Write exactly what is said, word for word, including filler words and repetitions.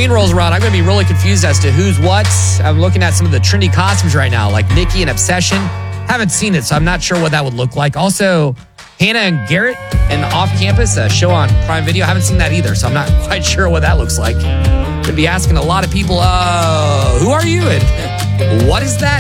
Halloween rolls around, I'm going to be really confused as to who's what. I'm looking at some of the trendy costumes right now, like Nikki and Obsession. Haven't seen it, so I'm not sure what that would look like. Also, Hannah and Garrett and Off Campus, a show on Prime Video. I haven't seen that either, so I'm not quite sure what that looks like. Going to be asking a lot of people, uh, who are you and what is that?